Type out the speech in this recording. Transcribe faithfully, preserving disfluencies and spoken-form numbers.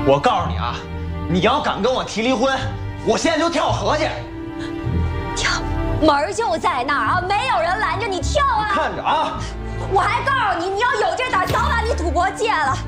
我告诉你啊，你要敢跟我提离婚，我现在就跳河去。 跳，门儿就在那儿啊，没有人拦着你跳啊。 看着啊！ 我还告诉你，你要有这胆，早把你赌博戒了。